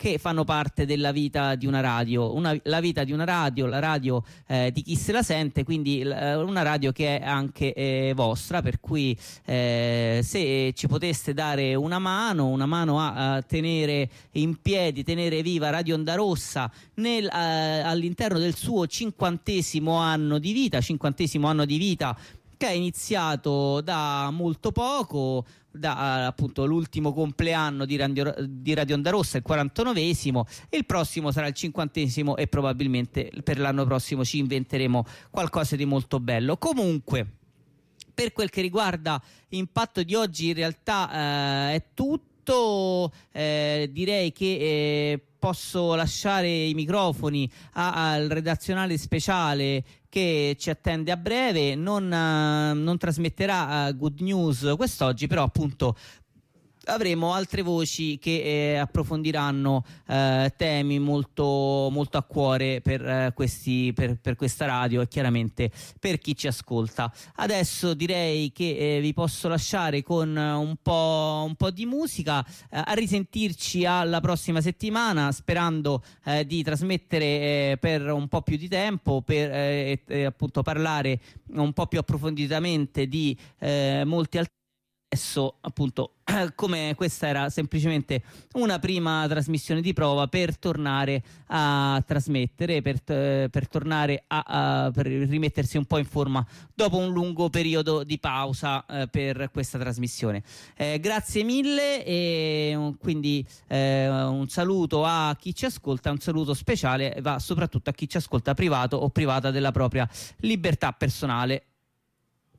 che fanno parte della vita di una radio, la vita di una radio, la radio di chi se la sente, quindi una radio che è anche vostra, per cui se ci poteste dare una mano a tenere in piedi, tenere viva Radio Onda Rossa all'interno del suo 50° anno di vita, che è iniziato da molto poco, da appunto l'ultimo compleanno di Radio Onda Rossa, il 49esimo, e il prossimo sarà il 50esimo, e probabilmente per l'anno prossimo ci inventeremo qualcosa di molto bello. Comunque, per quel che riguarda Impatto di oggi, in realtà è tutto. Direi che posso lasciare i microfoni al redazionale speciale che ci attende a breve. Non trasmetterà Good News quest'oggi, però appunto avremo altre voci che approfondiranno temi molto, molto a cuore per questa radio e chiaramente per chi ci ascolta. Adesso direi che vi posso lasciare con un po' di musica, a risentirci alla prossima settimana, sperando di trasmettere per un po' più di tempo, per appunto parlare un po' più approfonditamente di molti altri. Adesso appunto, come questa era semplicemente una prima trasmissione di prova per tornare a trasmettere, per tornare per rimettersi un po' in forma dopo un lungo periodo di pausa per questa trasmissione. Grazie mille, e quindi un saluto a chi ci ascolta, un saluto speciale va soprattutto a chi ci ascolta privato o privata della propria libertà personale.